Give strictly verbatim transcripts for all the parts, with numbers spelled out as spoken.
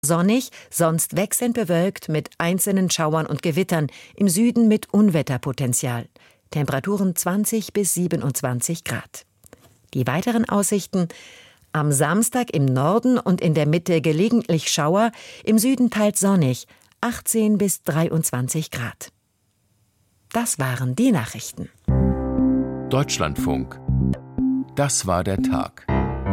Sonnig, sonst wechselnd bewölkt mit einzelnen Schauern und Gewittern, im Süden mit Unwetterpotenzial. Temperaturen zwanzig bis siebenundzwanzig Grad. Die weiteren Aussichten: am Samstag im Norden und in der Mitte gelegentlich Schauer, im Süden teils sonnig, achtzehn bis dreiundzwanzig Grad. Das waren die Nachrichten. Deutschlandfunk. Das war der Tag.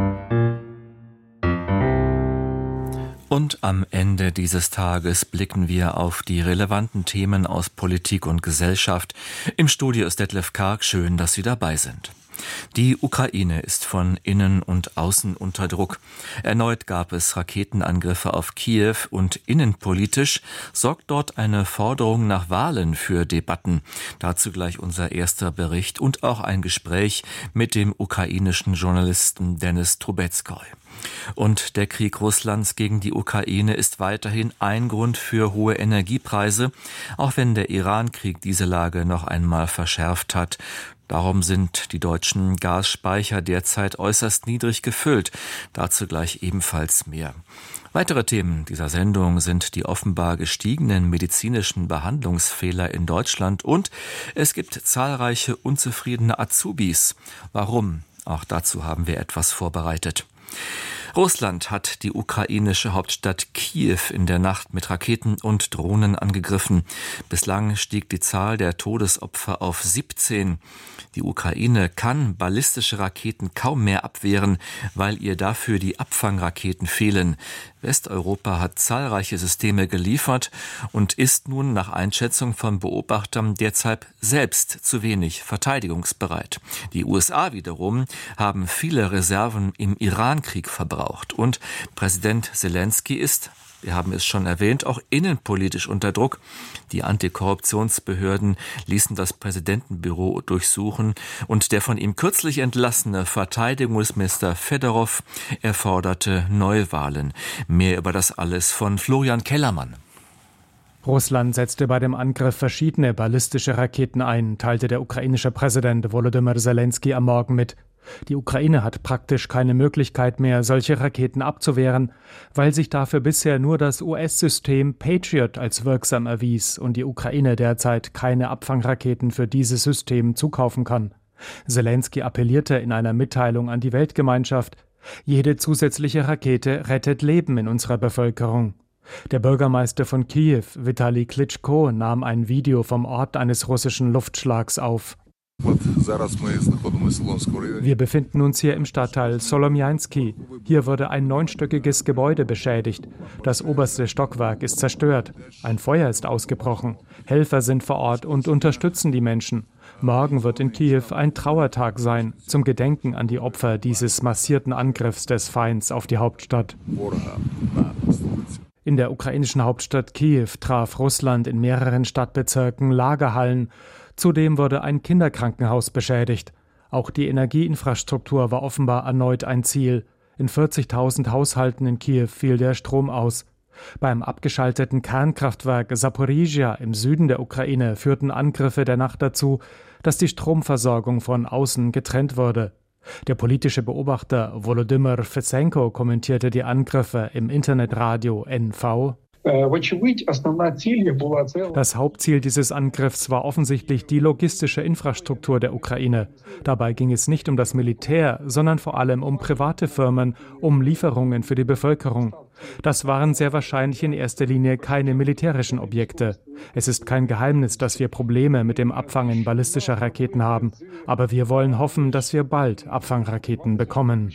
Und am Ende dieses Tages blicken wir auf die relevanten Themen aus Politik und Gesellschaft. Im Studio ist Detlef Karg. Schön, dass Sie dabei sind. Die Ukraine ist von innen und außen unter Druck. Erneut gab es Raketenangriffe auf Kiew und innenpolitisch sorgt dort eine Forderung nach Wahlen für Debatten. Dazu gleich unser erster Bericht und auch ein Gespräch mit dem ukrainischen Journalisten Denis Trubetskoy. Und der Krieg Russlands gegen die Ukraine ist weiterhin ein Grund für hohe Energiepreise, auch wenn der Iran-Krieg diese Lage noch einmal verschärft hat. Darum sind die deutschen Gasspeicher derzeit äußerst niedrig gefüllt. Dazu gleich ebenfalls mehr. Weitere Themen dieser Sendung sind die offenbar gestiegenen medizinischen Behandlungsfehler in Deutschland und es gibt zahlreiche unzufriedene Azubis. Warum? Auch dazu haben wir etwas vorbereitet. Russland hat die ukrainische Hauptstadt Kiew in der Nacht mit Raketen und Drohnen angegriffen. Bislang stieg die Zahl der Todesopfer auf siebzehn. Die Ukraine kann ballistische Raketen kaum mehr abwehren, weil ihr dafür die Abfangraketen fehlen. Westeuropa hat zahlreiche Systeme geliefert und ist nun nach Einschätzung von Beobachtern derzeit selbst zu wenig verteidigungsbereit. Die U S A wiederum haben viele Reserven im Iran-Krieg verbraucht. Und Präsident Zelensky ist, wir haben es schon erwähnt, auch innenpolitisch unter Druck. Die Antikorruptionsbehörden ließen das Präsidentenbüro durchsuchen und der von ihm kürzlich entlassene Verteidigungsminister Fedorov erforderte Neuwahlen. Mehr über das alles von Florian Kellermann. Russland setzte bei dem Angriff verschiedene ballistische Raketen ein, teilte der ukrainische Präsident Volodymyr Zelensky am Morgen mit. Die Ukraine hat praktisch keine Möglichkeit mehr, solche Raketen abzuwehren, weil sich dafür bisher nur das U S-System Patriot als wirksam erwies und die Ukraine derzeit keine Abfangraketen für dieses System zukaufen kann. Zelensky appellierte in einer Mitteilung an die Weltgemeinschaft: Jede zusätzliche Rakete rettet Leben in unserer Bevölkerung. Der Bürgermeister von Kiew, Vitali Klitschko, nahm ein Video vom Ort eines russischen Luftschlags auf. Wir befinden uns hier im Stadtteil Solomjansky. Hier wurde ein neunstöckiges Gebäude beschädigt. Das oberste Stockwerk ist zerstört. Ein Feuer ist ausgebrochen. Helfer sind vor Ort und unterstützen die Menschen. Morgen wird in Kiew ein Trauertag sein, zum Gedenken an die Opfer dieses massierten Angriffs des Feinds auf die Hauptstadt. In der ukrainischen Hauptstadt Kiew traf Russland in mehreren Stadtbezirken Lagerhallen. Zudem wurde ein Kinderkrankenhaus beschädigt. Auch die Energieinfrastruktur war offenbar erneut ein Ziel. In vierzigtausend Haushalten in Kiew fiel der Strom aus. Beim abgeschalteten Kernkraftwerk Saporizhia im Süden der Ukraine führten Angriffe der Nacht dazu, dass die Stromversorgung von außen getrennt wurde. Der politische Beobachter Volodymyr Fesenko kommentierte die Angriffe im Internetradio N V. Das Hauptziel dieses Angriffs war offensichtlich die logistische Infrastruktur der Ukraine. Dabei ging es nicht um das Militär, sondern vor allem um private Firmen, um Lieferungen für die Bevölkerung. Das waren sehr wahrscheinlich in erster Linie keine militärischen Objekte. Es ist kein Geheimnis, dass wir Probleme mit dem Abfangen ballistischer Raketen haben. Aber wir wollen hoffen, dass wir bald Abfangraketen bekommen.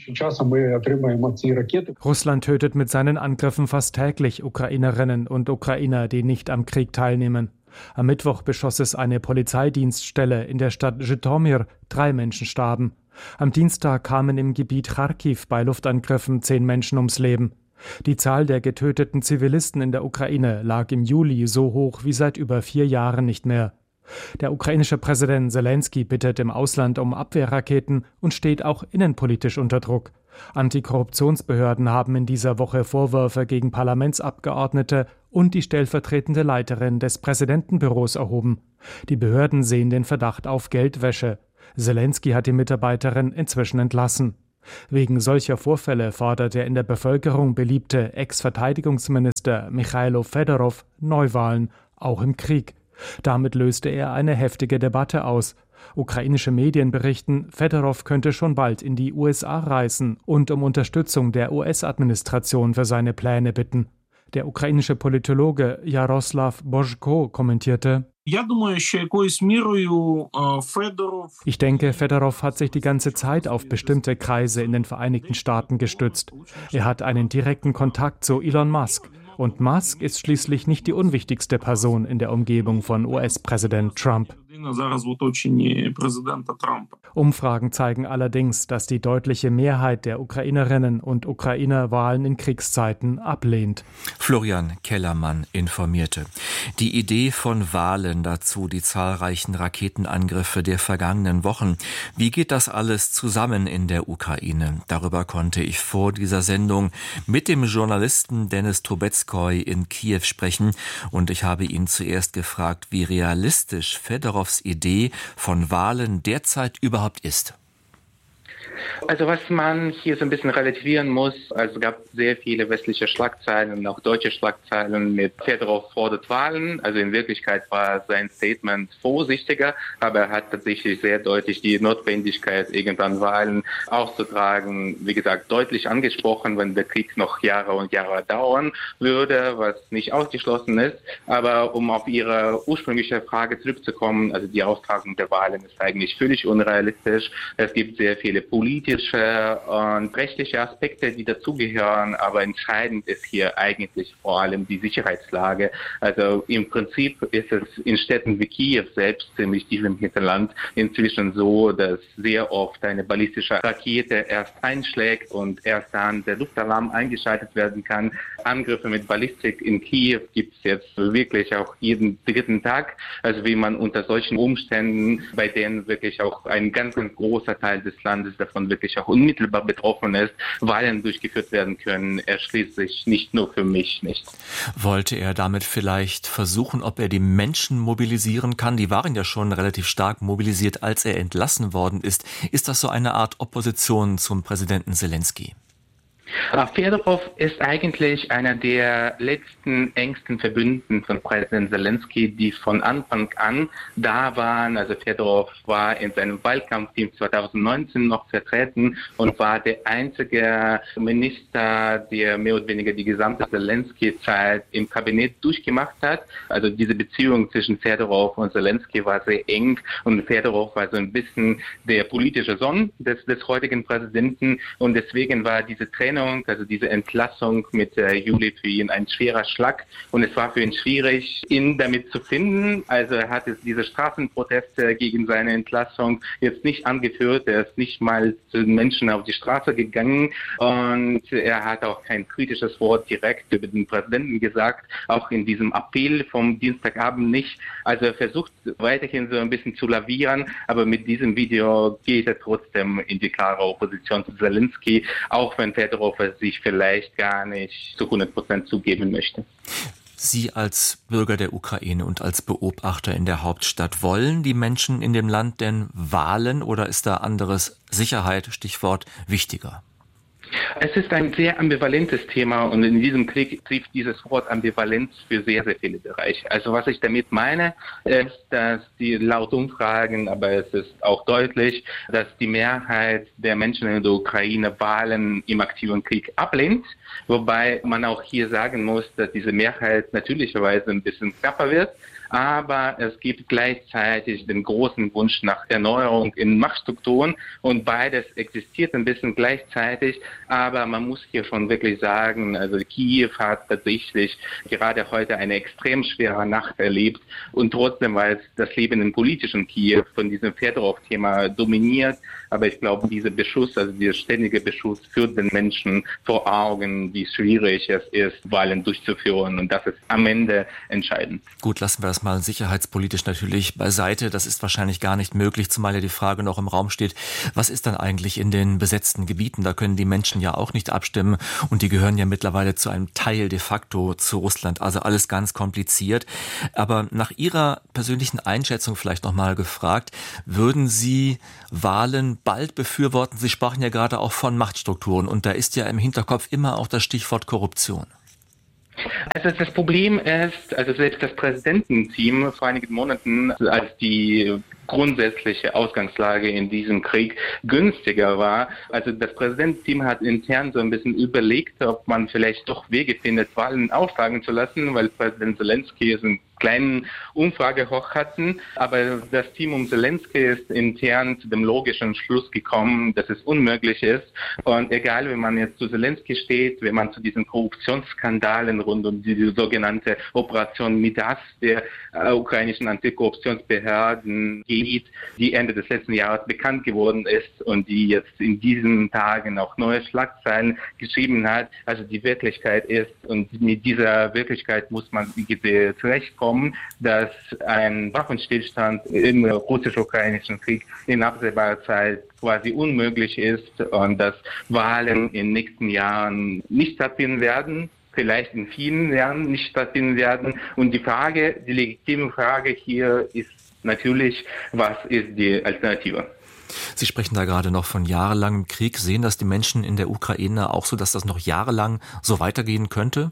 Russland tötet mit seinen Angriffen fast täglich Ukrainerinnen und Ukrainer, die nicht am Krieg teilnehmen. Am Mittwoch beschoss es eine Polizeidienststelle in der Stadt Zhytomyr. Drei Menschen starben. Am Dienstag kamen im Gebiet Charkiw bei Luftangriffen zehn Menschen ums Leben. Die Zahl der getöteten Zivilisten in der Ukraine lag im Juli so hoch wie seit über vier Jahren nicht mehr. Der ukrainische Präsident Zelensky bittet im Ausland um Abwehrraketen und steht auch innenpolitisch unter Druck. Antikorruptionsbehörden haben in dieser Woche Vorwürfe gegen Parlamentsabgeordnete und die stellvertretende Leiterin des Präsidentenbüros erhoben. Die Behörden sehen den Verdacht auf Geldwäsche. Zelensky hat die Mitarbeiterin inzwischen entlassen. Wegen solcher Vorfälle fordert der in der Bevölkerung beliebte Ex-Verteidigungsminister Michailo Fedorov Neuwahlen, auch im Krieg. Damit löste er eine heftige Debatte aus. Ukrainische Medien berichten, Fedorov könnte schon bald in die U S A reisen und um Unterstützung der U S-Administration für seine Pläne bitten. Der ukrainische Politologe Jaroslav Božko kommentierte: Ich denke, Fedorov hat sich die ganze Zeit auf bestimmte Kreise in den Vereinigten Staaten gestützt. Er hat einen direkten Kontakt zu Elon Musk. Und Musk ist schließlich nicht die unwichtigste Person in der Umgebung von U S-Präsident Trump. Umfragen zeigen allerdings, dass die deutliche Mehrheit der Ukrainerinnen und Ukrainer Wahlen in Kriegszeiten ablehnt. Florian Kellermann informierte. Die Idee von Wahlen, dazu die zahlreichen Raketenangriffe der vergangenen Wochen. Wie geht das alles zusammen in der Ukraine? Darüber konnte ich vor dieser Sendung mit dem Journalisten Denis Trubetskoy in Kiew sprechen und ich habe ihn zuerst gefragt, wie realistisch Fedorovs Idee von Wahlen derzeit überhaupt ist. Also was man hier so ein bisschen relativieren muss, also es gab sehr viele westliche Schlagzeilen und auch deutsche Schlagzeilen mit Fedorov fordert Wahlen. Also in Wirklichkeit war sein Statement vorsichtiger, aber er hat tatsächlich sehr deutlich die Notwendigkeit, irgendwann Wahlen auszutragen, wie gesagt, deutlich angesprochen, wenn der Krieg noch Jahre und Jahre dauern würde, was nicht ausgeschlossen ist. Aber um auf Ihre ursprüngliche Frage zurückzukommen, also die Austragung der Wahlen ist eigentlich völlig unrealistisch. Es gibt sehr viele politische und rechtliche Aspekte, die dazugehören, aber entscheidend ist hier eigentlich vor allem die Sicherheitslage. Also im Prinzip ist es in Städten wie Kiew selbst, ziemlich tief im Hinterland, inzwischen so, dass sehr oft eine ballistische Rakete erst einschlägt und erst dann der Luftalarm eingeschaltet werden kann. Angriffe mit Ballistik in Kiew gibt es jetzt wirklich auch jeden dritten Tag. Also wie man unter solchen Umständen, bei denen wirklich auch ein ganz, ganz großer Teil des Landes davon wirklich auch unmittelbar betroffen ist, Wahlen durchgeführt werden können, erschließt sich nicht nur für mich nicht. Wollte er damit vielleicht versuchen, ob er die Menschen mobilisieren kann? Die waren ja schon relativ stark mobilisiert, als er entlassen worden ist. Ist das so eine Art Opposition zum Präsidenten Selenskyj? Fedorov ist eigentlich einer der letzten engsten Verbündeten von Präsident Selenskyj, die von Anfang an da waren. Also Fedorov war in seinem Wahlkampfteam zweitausendneunzehn noch vertreten und war der einzige Minister, der mehr oder weniger die gesamte Selenskyj-Zeit im Kabinett durchgemacht hat. Also diese Beziehung zwischen Fedorov und Selenskyj war sehr eng und Fedorov war so ein bisschen der politische Sohn des, des heutigen Präsidenten und deswegen war diese Trennung, also diese Entlassung mit äh, Juli für ihn ein schwerer Schlag und es war für ihn schwierig, ihn damit zu finden. Also er hat jetzt diese Straßenproteste gegen seine Entlassung jetzt nicht angeführt, er ist nicht mal zu den Menschen auf die Straße gegangen und er hat auch kein kritisches Wort direkt über den Präsidenten gesagt, auch in diesem Appell vom Dienstagabend nicht. Also er versucht weiterhin so ein bisschen zu lavieren, aber mit diesem Video geht er trotzdem in die klare Opposition zu Selenskyj, auch wenn Fedorov sich vielleicht gar nicht zu hundert Prozent zugeben möchte. Sie als Bürger der Ukraine und als Beobachter in der Hauptstadt, wollen die Menschen in dem Land denn Wahlen oder ist da anderes Sicherheit, Stichwort, wichtiger? Es ist ein sehr ambivalentes Thema und in diesem Krieg trifft dieses Wort Ambivalenz für sehr, sehr viele Bereiche. Also was ich damit meine, ist, dass die laut Umfragen, aber es ist auch deutlich, dass die Mehrheit der Menschen in der Ukraine Wahlen im aktiven Krieg ablehnt. Wobei man auch hier sagen muss, dass diese Mehrheit natürlicherweise ein bisschen knapper wird. Aber es gibt gleichzeitig den großen Wunsch nach Erneuerung in Machtstrukturen und beides existiert ein bisschen gleichzeitig. Aber man muss hier schon wirklich sagen, also Kiew hat tatsächlich gerade heute eine extrem schwere Nacht erlebt und trotzdem war das Leben im politischen Kiew von diesem Fedorov-Thema dominiert. Aber ich glaube, dieser Beschuss, also dieser ständige Beschuss führt den Menschen vor Augen, wie schwierig es ist, Wahlen durchzuführen und das ist am Ende entscheidend. Gut, lassen wir das jetzt mal sicherheitspolitisch natürlich beiseite. Das ist wahrscheinlich gar nicht möglich, zumal ja die Frage noch im Raum steht, was ist dann eigentlich in den besetzten Gebieten? Da können die Menschen ja auch nicht abstimmen und die gehören ja mittlerweile zu einem Teil de facto zu Russland. Also alles ganz kompliziert. Aber nach Ihrer persönlichen Einschätzung vielleicht nochmal gefragt, würden Sie Wahlen bald befürworten? Sie sprachen ja gerade auch von Machtstrukturen und da ist ja im Hinterkopf immer auch das Stichwort Korruption. Also das Problem ist, also selbst das Präsidententeam vor einigen Monaten, als die grundsätzliche Ausgangslage in diesem Krieg günstiger war. Also das Präsidententeam hat intern so ein bisschen überlegt, ob man vielleicht doch Wege findet, Wahlen austragen zu lassen, weil Präsident Zelensky so einen kleinen Umfragehoch hatten. Aber das Team um Zelensky ist intern zu dem logischen Schluss gekommen, dass es unmöglich ist. Und egal, wenn man jetzt zu Zelensky steht, wenn man zu diesen Korruptionsskandalen rund um die, die sogenannte Operation Midas der äh, ukrainischen Antikorruptionsbehörden geht, die Ende des letzten Jahres bekannt geworden ist und die jetzt in diesen Tagen auch neue Schlagzeilen geschrieben hat. Also die Wirklichkeit ist, und mit dieser Wirklichkeit muss man zurechtkommen, dass ein Waffenstillstand im russisch-ukrainischen Krieg in absehbarer Zeit quasi unmöglich ist und dass Wahlen in den nächsten Jahren nicht stattfinden werden. Vielleicht in vielen Jahren nicht stattfinden werden. Und die Frage, die legitime Frage hier ist natürlich, was ist die Alternative? Sie sprechen da gerade noch von jahrelangem Krieg. Sehen das die Menschen in der Ukraine auch so, dass das noch jahrelang so weitergehen könnte?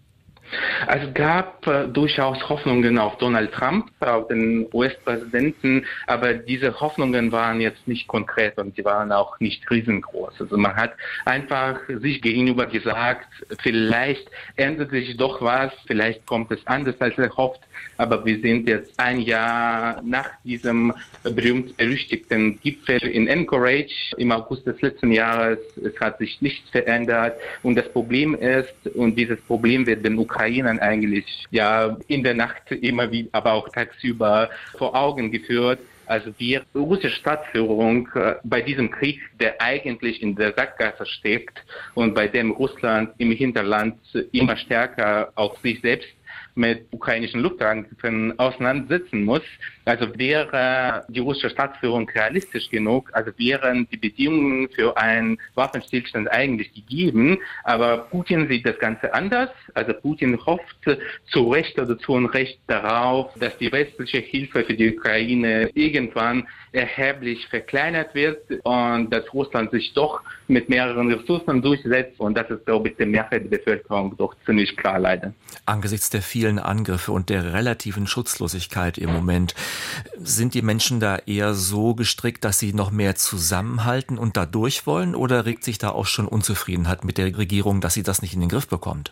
Also es gab äh, durchaus Hoffnungen auf Donald Trump, auf den U S-Präsidenten, aber diese Hoffnungen waren jetzt nicht konkret und die waren auch nicht riesengroß. Also man hat einfach sich gegenüber gesagt, vielleicht ändert sich doch was, vielleicht kommt es anders als erhofft, aber wir sind jetzt ein Jahr nach diesem berühmt-berüchtigten Gipfel in Anchorage im August des letzten Jahres. Es hat sich nichts verändert und das Problem ist, und dieses Problem wird den Ukrainern eigentlich ja in der Nacht immer wieder, aber auch tagsüber vor Augen geführt. Also die russische Staatsführung äh, bei diesem Krieg, der eigentlich in der Sackgasse steckt und bei dem Russland im Hinterland immer stärker auch sich selbst mit ukrainischen Luftangriffen auseinandersetzen muss. Also wäre die russische Staatsführung realistisch genug, also wären die Bedingungen für einen Waffenstillstand eigentlich gegeben, aber Putin sieht das Ganze anders. Also Putin hofft zu Recht oder zu Unrecht darauf, dass die westliche Hilfe für die Ukraine irgendwann erheblich verkleinert wird und dass Russland sich doch mit mehreren Ressourcen durchsetzt, und das ist, glaube ich, der Mehrheit der Bevölkerung doch ziemlich klar leider. Angesichts der vielen Angriffe und der relativen Schutzlosigkeit im Moment, sind die Menschen da eher so gestrickt, dass sie noch mehr zusammenhalten und da durch wollen, oder regt sich da auch schon Unzufriedenheit mit der Regierung, dass sie das nicht in den Griff bekommt?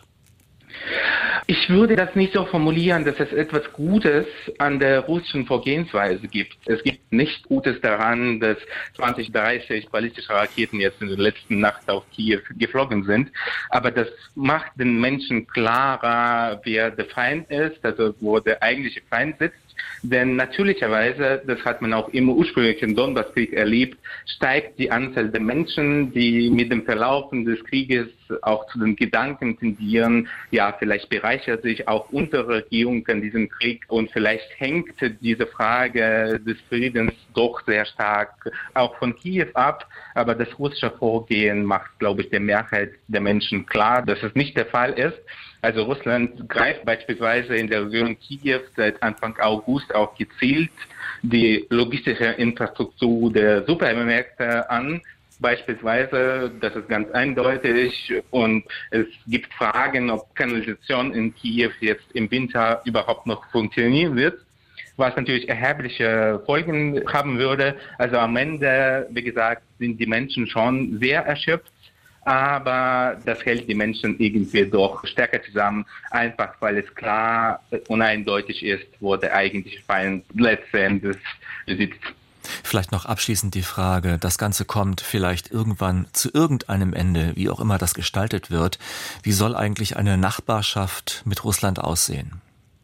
Ich würde das nicht so formulieren, dass es etwas Gutes an der russischen Vorgehensweise gibt. Es gibt nichts Gutes daran, dass zwanzig, dreißig ballistische Raketen jetzt in der letzten Nacht auf Kiew geflogen sind. Aber das macht den Menschen klarer, wer der Feind ist, also wo der eigentliche Feind sitzt. Denn natürlicherweise, das hat man auch im ursprünglichen Donbasskrieg erlebt, steigt die Anzahl der Menschen, die mit dem Verlaufen des Krieges auch zu den Gedanken tendieren, ja, vielleicht bereichert sich auch unsere Regierung an diesem Krieg und vielleicht hängt diese Frage des Friedens doch sehr stark auch von Kiew ab. Aber das russische Vorgehen macht, glaube ich, der Mehrheit der Menschen klar, dass es nicht der Fall ist. Also Russland greift beispielsweise in der Region Kiew seit Anfang August auch gezielt die logistische Infrastruktur der Supermärkte an. Beispielsweise, das ist ganz eindeutig, und es gibt Fragen, ob Kanalisation in Kiew jetzt im Winter überhaupt noch funktionieren wird, was natürlich erhebliche Folgen haben würde. Also am Ende, wie gesagt, sind die Menschen schon sehr erschöpft. Aber das hält die Menschen irgendwie doch stärker zusammen, einfach weil es klar und eindeutig ist, wo der eigentliche Feind letztendlich sitzt. Vielleicht noch abschließend die Frage, das Ganze kommt vielleicht irgendwann zu irgendeinem Ende, wie auch immer das gestaltet wird. Wie soll eigentlich eine Nachbarschaft mit Russland aussehen?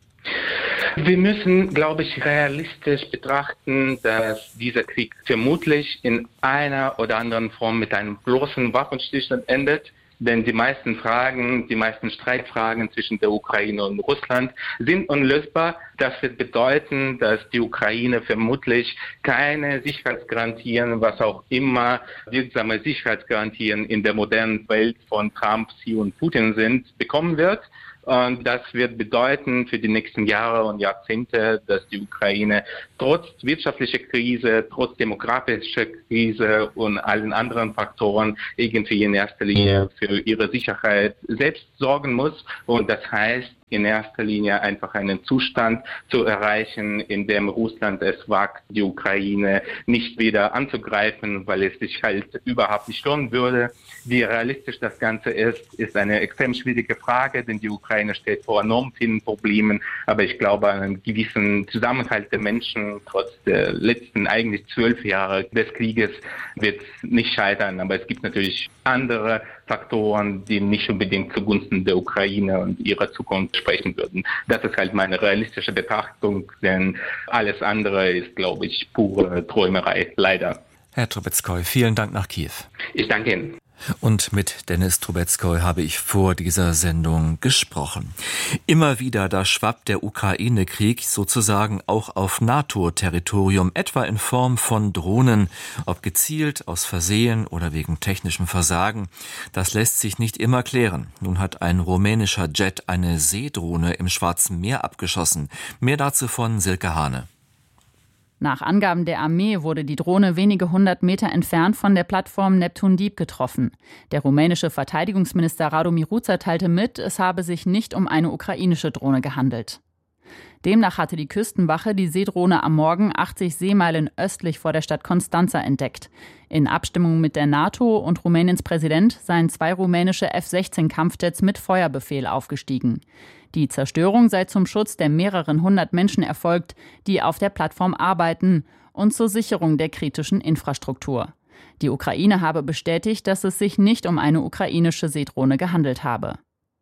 Wir müssen, glaube ich, realistisch betrachten, dass dieser Krieg vermutlich in einer oder anderen Form mit einem großen Waffenstillstand endet. Denn die meisten Fragen, die meisten Streitfragen zwischen der Ukraine und Russland sind unlösbar. Das wird bedeuten, dass die Ukraine vermutlich keine Sicherheitsgarantien, was auch immer wirksame Sicherheitsgarantien in der modernen Welt von Trump, Xi und Putin sind, bekommen wird. Und das wird bedeuten für die nächsten Jahre und Jahrzehnte, dass die Ukraine trotz wirtschaftlicher Krise, trotz demografischer Krise und allen anderen Faktoren irgendwie in erster Linie für ihre Sicherheit selbst sorgen muss. Und das heißt, in erster Linie einfach einen Zustand zu erreichen, in dem Russland es wagt, die Ukraine nicht wieder anzugreifen, weil es sich halt überhaupt nicht lohnen würde. Wie realistisch das Ganze ist, ist eine extrem schwierige Frage, denn die Ukraine steht vor enorm vielen Problemen. Aber ich glaube, an einem gewissen Zusammenhalt der Menschen, trotz der letzten eigentlich zwölf Jahre des Krieges, wird es nicht scheitern. Aber es gibt natürlich andere Faktoren, die nicht unbedingt zugunsten der Ukraine und ihrer Zukunft sprechen würden. Das ist halt meine realistische Betrachtung, denn alles andere ist, glaube ich, pure Träumerei, leider. Herr Trubetskoy, vielen Dank nach Kiew. Ich danke Ihnen. Und mit Dennis Trubetskoy habe ich vor dieser Sendung gesprochen. Immer wieder, da schwappt der Ukraine-Krieg sozusagen auch auf NATO-Territorium, etwa in Form von Drohnen, ob gezielt, aus Versehen oder wegen technischem Versagen. Das lässt sich nicht immer klären. Nun hat ein rumänischer Jet eine Seedrohne im Schwarzen Meer abgeschossen. Mehr dazu von Silke Hane. Nach Angaben der Armee wurde die Drohne wenige hundert Meter entfernt von der Plattform Neptun Deep getroffen. Der rumänische Verteidigungsminister Radu Miruța teilte mit, es habe sich nicht um eine ukrainische Drohne gehandelt. Demnach hatte die Küstenwache die Seedrohne am Morgen achtzig Seemeilen östlich vor der Stadt Constanța entdeckt. In Abstimmung mit der NATO und Rumäniens Präsident seien zwei rumänische F sechzehn Kampfjets mit Feuerbefehl aufgestiegen. Die Zerstörung sei zum Schutz der mehreren hundert Menschen erfolgt, die auf der Plattform arbeiten, und zur Sicherung der kritischen Infrastruktur. Die Ukraine habe bestätigt, dass es sich nicht um eine ukrainische Seedrohne gehandelt habe.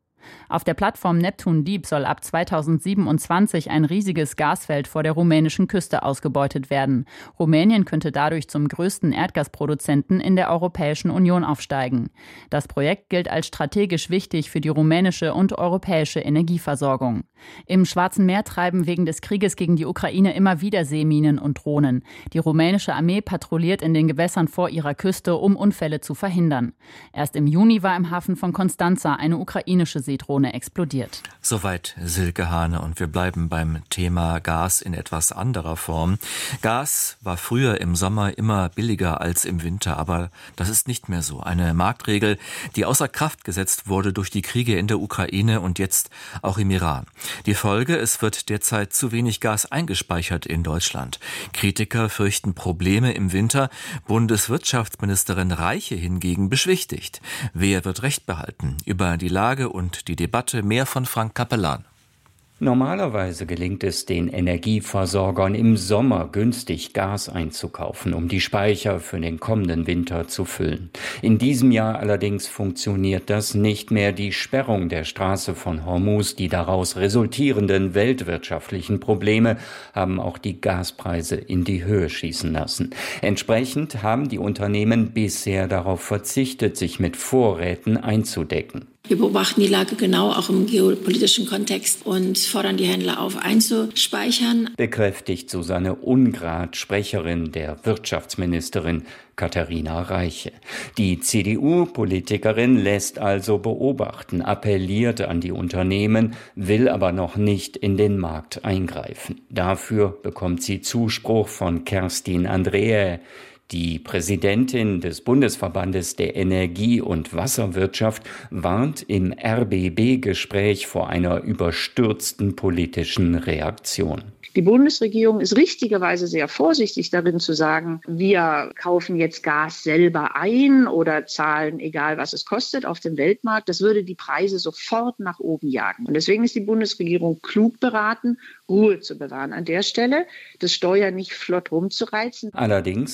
Auf der Plattform Neptun Deep soll ab zweitausendsiebenundzwanzig ein riesiges Gasfeld vor der rumänischen Küste ausgebeutet werden. Rumänien könnte dadurch zum größten Erdgasproduzenten in der Europäischen Union aufsteigen. Das Projekt gilt als strategisch wichtig für die rumänische und europäische Energieversorgung. Im Schwarzen Meer treiben wegen des Krieges gegen die Ukraine immer wieder Seeminen und Drohnen. Die rumänische Armee patrouilliert in den Gewässern vor ihrer Küste, um Unfälle zu verhindern. Erst im Juni war im Hafen von Constanța eine ukrainische Seedrohne explodiert. Soweit Silke Hane, und wir bleiben beim Thema Gas in etwas anderer Form. Gas war früher im Sommer immer billiger als im Winter, aber das ist nicht mehr so. Eine Marktregel, die außer Kraft gesetzt wurde durch die Kriege in der Ukraine und jetzt auch im Iran. Die Folge: Es wird derzeit zu wenig Gas eingespeichert in Deutschland. Kritiker fürchten Probleme im Winter. Bundeswirtschaftsministerin Reiche hingegen beschwichtigt. Wer wird Recht behalten? Über die Lage und die Debatte mehr von Frank Capellan. Normalerweise gelingt es den Energieversorgern im Sommer günstig Gas einzukaufen, um die Speicher für den kommenden Winter zu füllen. In diesem Jahr allerdings funktioniert das nicht mehr. Die Sperrung der Straße von Hormuz, die daraus resultierenden weltwirtschaftlichen Probleme haben auch die Gaspreise in die Höhe schießen lassen. Entsprechend haben die Unternehmen bisher darauf verzichtet, sich mit Vorräten einzudecken. Wir beobachten die Lage genau, auch im geopolitischen Kontext, und fordern die Händler auf, einzuspeichern. Bekräftigt Susanne Ungrad, Sprecherin der Wirtschaftsministerin Katharina Reiche. Die C D U-Politikerin lässt also beobachten, appelliert an die Unternehmen, will aber noch nicht in den Markt eingreifen. Dafür bekommt sie Zuspruch von Kerstin Andreae. Die Präsidentin des Bundesverbandes der Energie- und Wasserwirtschaft warnt im R B B-Gespräch vor einer überstürzten politischen Reaktion. Die Bundesregierung ist richtigerweise sehr vorsichtig darin zu sagen, wir kaufen jetzt Gas selber ein oder zahlen, egal was es kostet, auf dem Weltmarkt. Das würde die Preise sofort nach oben jagen. Und deswegen ist die Bundesregierung klug beraten, Ruhe zu bewahren an der Stelle, das Steuer nicht flott rumzureizen. Allerdings, Experten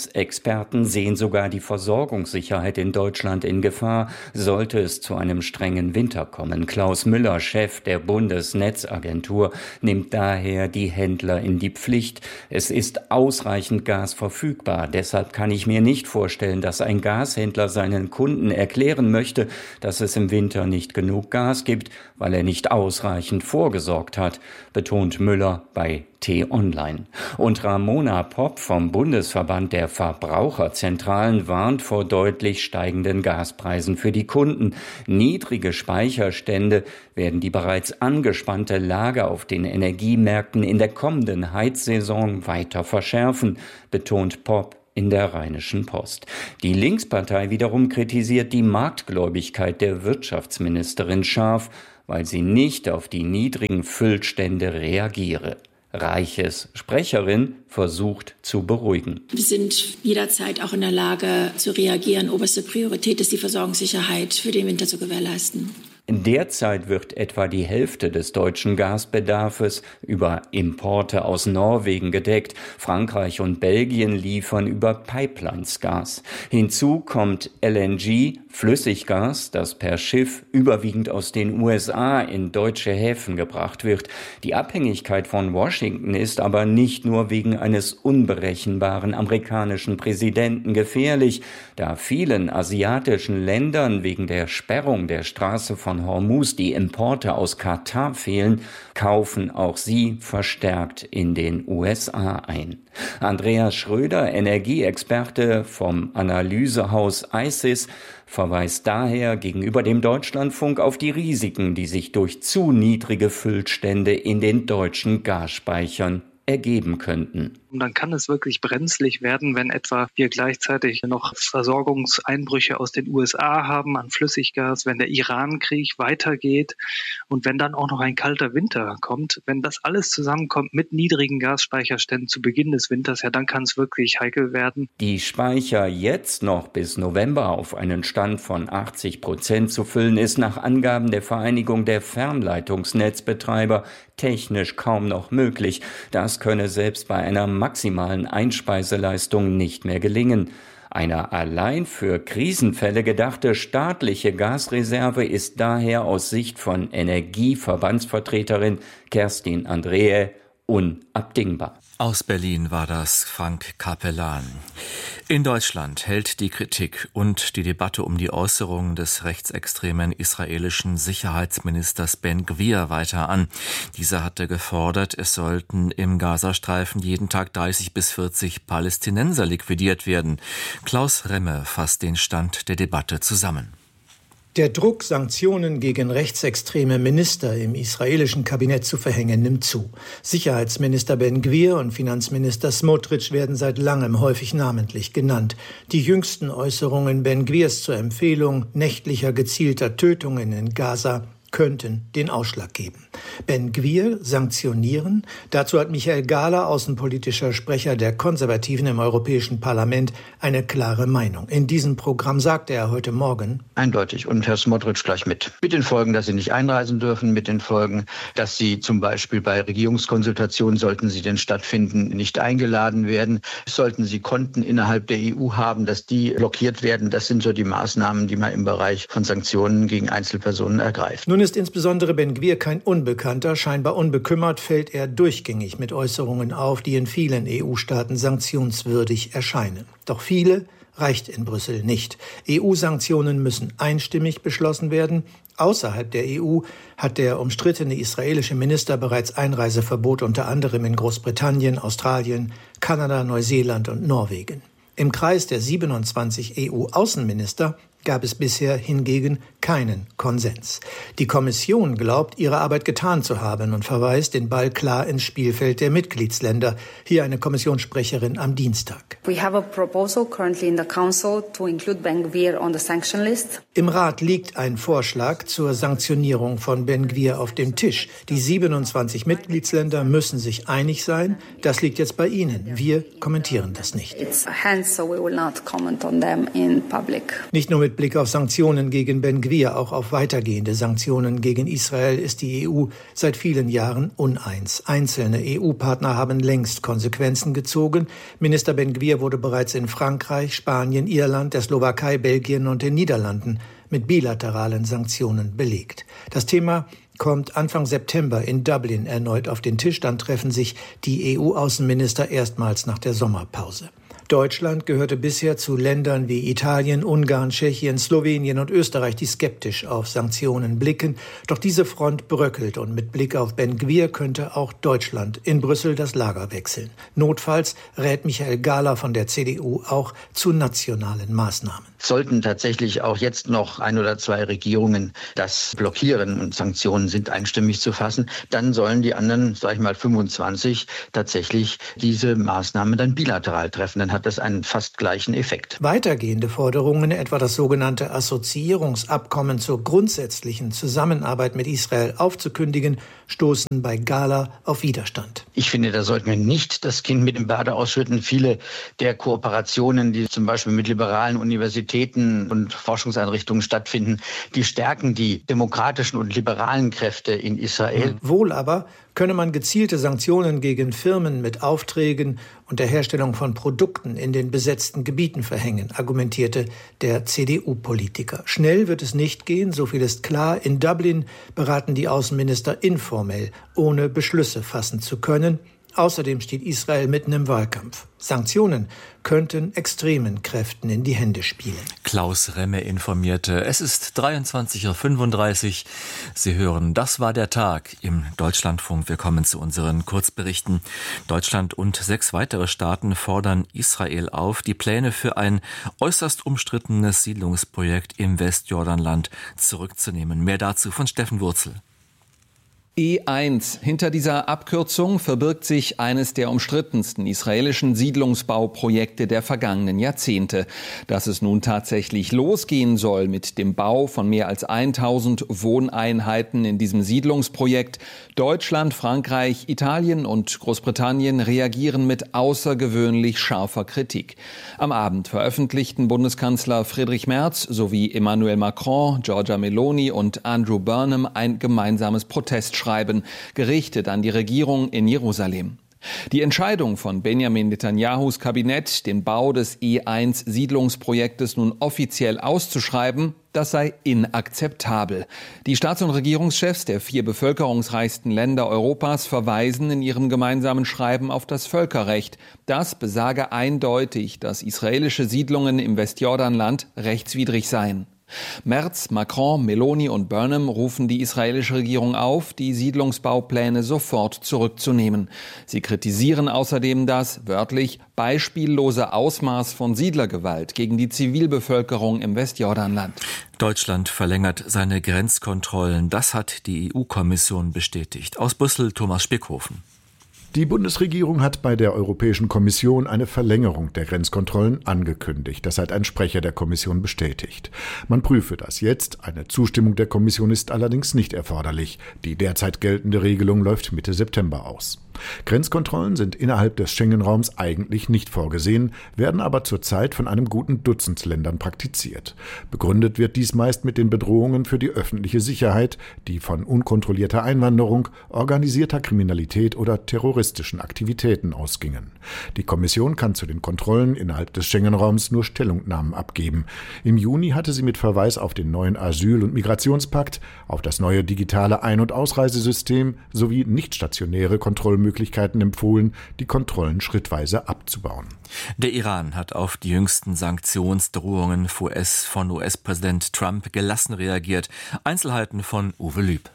Experten sehen sogar die Versorgungssicherheit in Deutschland in Gefahr, sollte es zu einem strengen Winter kommen. Klaus Müller, Chef der Bundesnetzagentur, nimmt daher die Händler in die Pflicht. Es ist ausreichend Gas verfügbar. Deshalb kann ich mir nicht vorstellen, dass ein Gashändler seinen Kunden erklären möchte, dass es im Winter nicht genug Gas gibt, weil er nicht ausreichend vorgesorgt hat, betont Müller bei T-Online. Und Ramona Popp vom Bundesverband der Verbraucherzentralen warnt vor deutlich steigenden Gaspreisen für die Kunden. Niedrige Speicherstände werden die bereits angespannte Lage auf den Energiemärkten in der kommenden Heizsaison weiter verschärfen, betont Popp in der Rheinischen Post. Die Linkspartei wiederum kritisiert die Marktgläubigkeit der Wirtschaftsministerin scharf, weil sie nicht auf die niedrigen Füllstände reagiere. Reiches Sprecherin versucht zu beruhigen. Wir sind jederzeit auch in der Lage zu reagieren. Oberste Priorität ist die Versorgungssicherheit für den Winter zu gewährleisten. Derzeit wird etwa die Hälfte des deutschen Gasbedarfes über Importe aus Norwegen gedeckt. Frankreich und Belgien liefern über Pipelines Gas. Hinzu kommt L N G, Flüssiggas, das per Schiff überwiegend aus den U S A in deutsche Häfen gebracht wird. Die Abhängigkeit von Washington ist aber nicht nur wegen eines unberechenbaren amerikanischen Präsidenten gefährlich, da vielen asiatischen Ländern wegen der Sperrung der Straße von Hormuz die Importe aus Katar fehlen, kaufen auch sie verstärkt in den U S A ein. Andreas Schröder, Energieexperte vom Analysehaus I C I S, verweist daher gegenüber dem Deutschlandfunk auf die Risiken, die sich durch zu niedrige Füllstände in den deutschen Gasspeichern ergeben könnten. Und dann kann es wirklich brenzlig werden, wenn etwa wir gleichzeitig noch Versorgungseinbrüche aus den U S A haben an Flüssiggas, wenn der Iran-Krieg weitergeht und wenn dann auch noch ein kalter Winter kommt. Wenn das alles zusammenkommt mit niedrigen Gasspeicherständen zu Beginn des Winters, ja, dann kann es wirklich heikel werden. Die Speicher jetzt noch bis November auf einen Stand von achtzig Prozent zu füllen, ist nach Angaben der Vereinigung der Fernleitungsnetzbetreiber technisch kaum noch möglich. Das könne selbst bei einer maximalen Einspeiseleistung nicht mehr gelingen. Eine allein für Krisenfälle gedachte staatliche Gasreserve ist daher aus Sicht von Energieverbandsvertreterin Kerstin Andreae unabdingbar. Aus Berlin war das Frank Capellan. In Deutschland hält die Kritik und die Debatte um die Äußerungen des rechtsextremen israelischen Sicherheitsministers Ben Gvir weiter an. Dieser hatte gefordert, es sollten im Gazastreifen jeden Tag dreißig bis vierzig Palästinenser liquidiert werden. Klaus Remme fasst den Stand der Debatte zusammen. Der Druck, Sanktionen gegen rechtsextreme Minister im israelischen Kabinett zu verhängen, nimmt zu. Sicherheitsminister Ben Gvir und Finanzminister Smotrich werden seit langem häufig namentlich genannt. Die jüngsten Äußerungen Ben Gvirs zur Empfehlung nächtlicher gezielter Tötungen in Gaza könnten den Ausschlag geben. Ben Gvir sanktionieren? Dazu hat Michael Gahler, außenpolitischer Sprecher der Konservativen im Europäischen Parlament, eine klare Meinung. In diesem Programm sagte er heute Morgen: Eindeutig, und Herr Smotrich gleich mit. Mit den Folgen, dass sie nicht einreisen dürfen, mit den Folgen, dass sie zum Beispiel bei Regierungskonsultationen, sollten sie denn stattfinden, nicht eingeladen werden. Sollten sie Konten innerhalb der E U haben, dass die blockiert werden. Das sind so die Maßnahmen, die man im Bereich von Sanktionen gegen Einzelpersonen ergreift. Nun ist insbesondere Ben Gvir kein Unbekannter. Scheinbar unbekümmert fällt er durchgängig mit Äußerungen auf, die in vielen E U-Staaten sanktionswürdig erscheinen. Doch viele reicht in Brüssel nicht. E U-Sanktionen müssen einstimmig beschlossen werden. Außerhalb der E U hat der umstrittene israelische Minister bereits Einreiseverbot unter anderem in Großbritannien, Australien, Kanada, Neuseeland und Norwegen. Im Kreis der siebenundzwanzig E U-Außenminister gab es bisher hingegen keinen Konsens. Die Kommission glaubt, ihre Arbeit getan zu haben und verweist den Ball klar ins Spielfeld der Mitgliedsländer. Hier eine Kommissionssprecherin am Dienstag. We have a proposal currently in the Council to include Ben Gvir on the sanction list. Im Rat liegt ein Vorschlag zur Sanktionierung von Ben Gvir auf dem Tisch. Die siebenundzwanzig Mitgliedsländer müssen sich einig sein. Das liegt jetzt bei Ihnen. Wir kommentieren das nicht. It's hands, so we will not comment on them in public. Nicht nur mit Blick auf Sanktionen gegen Ben Gvir, auch auf weitergehende Sanktionen gegen Israel, ist die E U seit vielen Jahren uneins. Einzelne E U-Partner haben längst Konsequenzen gezogen. Minister Ben Gvir wurde bereits in Frankreich, Spanien, Irland, der Slowakei, Belgien und den Niederlanden mit bilateralen Sanktionen belegt. Das Thema kommt Anfang September in Dublin erneut auf den Tisch. Dann treffen sich die E U-Außenminister erstmals nach der Sommerpause. Deutschland gehörte bisher zu Ländern wie Italien, Ungarn, Tschechien, Slowenien und Österreich, die skeptisch auf Sanktionen blicken. Doch diese Front bröckelt und mit Blick auf Ben Gvir könnte auch Deutschland in Brüssel das Lager wechseln. Notfalls rät Michael Gahler von der C D U auch zu nationalen Maßnahmen. Sollten tatsächlich auch jetzt noch ein oder zwei Regierungen das blockieren und Sanktionen sind einstimmig zu fassen, dann sollen die anderen, sag ich mal, fünfundzwanzig tatsächlich diese Maßnahmen dann bilateral treffen. Dann hat das einen fast gleichen Effekt. Weitergehende Forderungen, etwa das sogenannte Assoziierungsabkommen zur grundsätzlichen Zusammenarbeit mit Israel aufzukündigen, stoßen bei Gahler auf Widerstand. Ich finde, da sollten wir nicht das Kind mit dem Bade ausschütten. Viele der Kooperationen, die zum Beispiel mit liberalen Universitäten und Forschungseinrichtungen stattfinden, die stärken die demokratischen und liberalen Kräfte in Israel. Wohl aber könne man gezielte Sanktionen gegen Firmen mit Aufträgen und der Herstellung von Produkten in den besetzten Gebieten verhängen, argumentierte der C D U-Politiker. Schnell wird es nicht gehen, so viel ist klar. In Dublin beraten die Außenminister informell, ohne Beschlüsse fassen zu können. Außerdem steht Israel mitten im Wahlkampf. Sanktionen könnten extremen Kräften in die Hände spielen. Klaus Remme informierte. Es ist dreiundzwanzig Uhr fünfunddreißig. Sie hören, das war der Tag im Deutschlandfunk. Wir kommen zu unseren Kurzberichten. Deutschland und sechs weitere Staaten fordern Israel auf, die Pläne für ein äußerst umstrittenes Siedlungsprojekt im Westjordanland zurückzunehmen. Mehr dazu von Steffen Wurzel. E eins. Hinter dieser Abkürzung verbirgt sich eines der umstrittensten israelischen Siedlungsbauprojekte der vergangenen Jahrzehnte. Dass es nun tatsächlich losgehen soll mit dem Bau von mehr als tausend Wohneinheiten in diesem Siedlungsprojekt. Deutschland, Frankreich, Italien und Großbritannien reagieren mit außergewöhnlich scharfer Kritik. Am Abend veröffentlichten Bundeskanzler Friedrich Merz sowie Emmanuel Macron, Giorgia Meloni und Andrew Burnham ein gemeinsames Protestschreiben, gerichtet an die Regierung in Jerusalem. Die Entscheidung von Benjamin Netanyahus Kabinett, den Bau des E eins Siedlungsprojektes nun offiziell auszuschreiben, das sei inakzeptabel. Die Staats- und Regierungschefs der vier bevölkerungsreichsten Länder Europas verweisen in ihrem gemeinsamen Schreiben auf das Völkerrecht. Das besage eindeutig, dass israelische Siedlungen im Westjordanland rechtswidrig seien. Merz, Macron, Meloni und Burnham rufen die israelische Regierung auf, die Siedlungsbaupläne sofort zurückzunehmen. Sie kritisieren außerdem das, wörtlich, beispiellose Ausmaß von Siedlergewalt gegen die Zivilbevölkerung im Westjordanland. Deutschland verlängert seine Grenzkontrollen. Das hat die E U-Kommission bestätigt. Aus Brüssel Thomas Spickhofen. Die Bundesregierung hat bei der Europäischen Kommission eine Verlängerung der Grenzkontrollen angekündigt. Das hat ein Sprecher der Kommission bestätigt. Man prüfe das jetzt. Eine Zustimmung der Kommission ist allerdings nicht erforderlich. Die derzeit geltende Regelung läuft Mitte September aus. Grenzkontrollen sind innerhalb des Schengen-Raums eigentlich nicht vorgesehen, werden aber zurzeit von einem guten Dutzend Ländern praktiziert. Begründet wird dies meist mit den Bedrohungen für die öffentliche Sicherheit, die von unkontrollierter Einwanderung, organisierter Kriminalität oder terroristischen Aktivitäten ausgingen. Die Kommission kann zu den Kontrollen innerhalb des Schengen-Raums nur Stellungnahmen abgeben. Im Juni hatte sie mit Verweis auf den neuen Asyl- und Migrationspakt, auf das neue digitale Ein- und Ausreisesystem sowie nicht-stationäre Kontrollmöglichkeiten Möglichkeiten empfohlen, die Kontrollen schrittweise abzubauen. Der Iran hat auf die jüngsten Sanktionsdrohungen von U S-Präsident Trump gelassen reagiert. Einzelheiten von Uwe Lüb.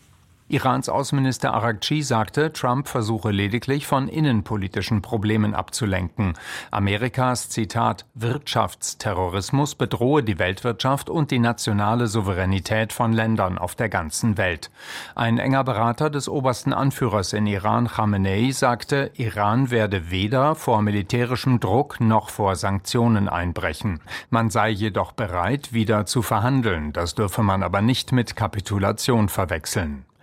Irans Außenminister Araghchi sagte, Trump versuche lediglich von innenpolitischen Problemen abzulenken. Amerikas, Zitat, Wirtschaftsterrorismus bedrohe die Weltwirtschaft und die nationale Souveränität von Ländern auf der ganzen Welt. Ein enger Berater des obersten Anführers in Iran, Khamenei, sagte, Iran werde weder vor militärischem Druck noch vor Sanktionen einbrechen. Man sei jedoch bereit, wieder zu verhandeln. Das dürfe man aber nicht mit Kapitulation verwechseln.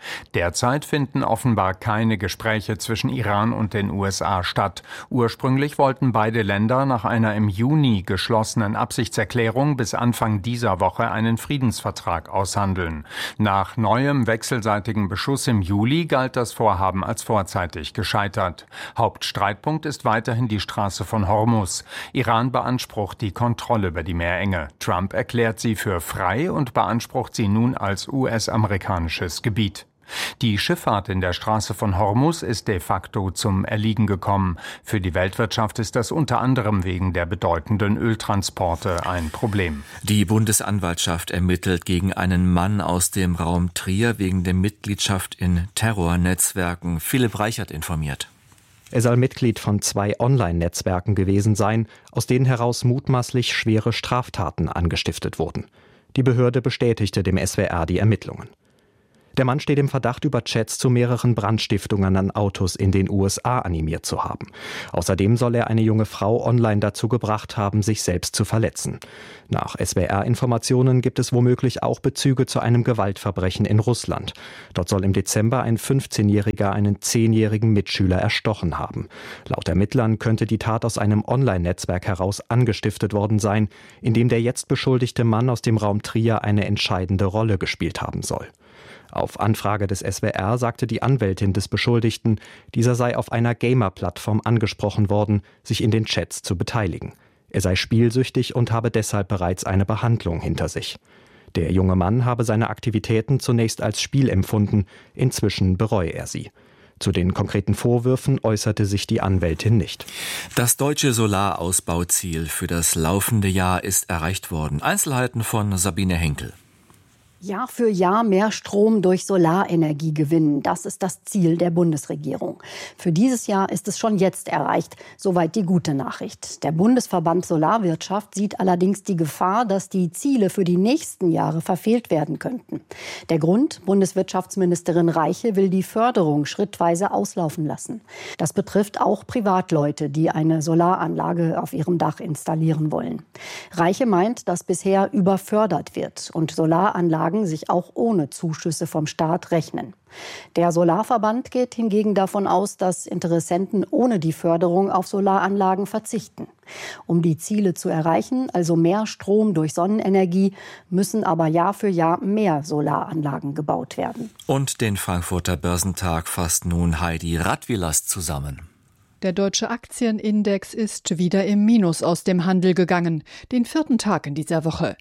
Derzeit finden offenbar keine Gespräche zwischen Iran und den U S A statt. Ursprünglich wollten beide Länder nach einer im Juni geschlossenen Absichtserklärung bis Anfang dieser Woche einen Friedensvertrag aushandeln. Nach neuem wechselseitigen Beschuss im Juli galt das Vorhaben als vorzeitig gescheitert. Hauptstreitpunkt ist weiterhin die Straße von Hormuz. Iran beansprucht die Kontrolle über die Meerenge. Trump erklärt sie für frei und beansprucht sie nun als U S-amerikanisches Gebiet. Die Schifffahrt in der Straße von Hormuz ist de facto zum Erliegen gekommen. Für die Weltwirtschaft ist das unter anderem wegen der bedeutenden Öltransporte ein Problem. Die Bundesanwaltschaft ermittelt gegen einen Mann aus dem Raum Trier wegen der Mitgliedschaft in Terrornetzwerken. Philipp Reichert informiert. Er soll Mitglied von zwei Online-Netzwerken gewesen sein, aus denen heraus mutmaßlich schwere Straftaten angestiftet wurden. Die Behörde bestätigte dem S W R die Ermittlungen. Der Mann steht im Verdacht, über Chats zu mehreren Brandstiftungen an Autos in den U S A animiert zu haben. Außerdem soll er eine junge Frau online dazu gebracht haben, sich selbst zu verletzen. Nach S W R-Informationen gibt es womöglich auch Bezüge zu einem Gewaltverbrechen in Russland. Dort soll im Dezember ein fünfzehnjähriger einen zehnjährigen Mitschüler erstochen haben. Laut Ermittlern könnte die Tat aus einem Online-Netzwerk heraus angestiftet worden sein, in dem der jetzt beschuldigte Mann aus dem Raum Trier eine entscheidende Rolle gespielt haben soll. Auf Anfrage des S W R sagte die Anwältin des Beschuldigten, dieser sei auf einer Gamer-Plattform angesprochen worden, sich in den Chats zu beteiligen. Er sei spielsüchtig und habe deshalb bereits eine Behandlung hinter sich. Der junge Mann habe seine Aktivitäten zunächst als Spiel empfunden, inzwischen bereue er sie. Zu den konkreten Vorwürfen äußerte sich die Anwältin nicht. Das deutsche Solarausbauziel für das laufende Jahr ist erreicht worden. Einzelheiten von Sabine Henkel. Jahr für Jahr mehr Strom durch Solarenergie gewinnen. Das ist das Ziel der Bundesregierung. Für dieses Jahr ist es schon jetzt erreicht. Soweit die gute Nachricht. Der Bundesverband Solarwirtschaft sieht allerdings die Gefahr, dass die Ziele für die nächsten Jahre verfehlt werden könnten. Der Grund? Bundeswirtschaftsministerin Reiche will die Förderung schrittweise auslaufen lassen. Das betrifft auch Privatleute, die eine Solaranlage auf ihrem Dach installieren wollen. Reiche meint, dass bisher überfördert wird und Solaranlagen sich auch ohne Zuschüsse vom Staat rechnen. Der Solarverband geht hingegen davon aus, dass Interessenten ohne die Förderung auf Solaranlagen verzichten. Um die Ziele zu erreichen, also mehr Strom durch Sonnenenergie, müssen aber Jahr für Jahr mehr Solaranlagen gebaut werden. Und den Frankfurter Börsentag fasst nun Heidi Radwilas zusammen. Der deutsche Aktienindex ist wieder im Minus aus dem Handel gegangen, den vierten Tag in dieser Woche.